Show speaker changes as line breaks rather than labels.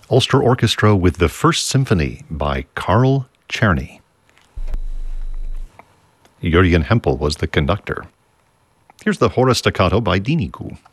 Ulster Orchestra with the First Symphony by Carl Czerny. Jürgen Hempel was the conductor. Here's the Hora Staccato by Dinigu.